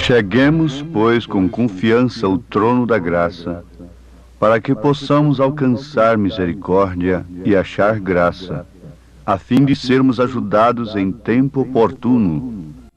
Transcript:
Cheguemos, pois, com confiança ao trono da graça, para que possamos alcançar misericórdia e achar graça, a fim de sermos ajudados em tempo oportuno.